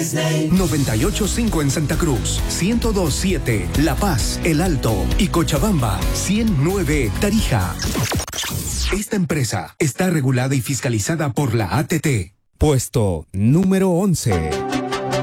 Disney. 98.5 en Santa Cruz, 102.7 La Paz, El Alto y Cochabamba, 100.9 Tarija. Esta empresa está regulada y fiscalizada por la ATT. Puesto número 11.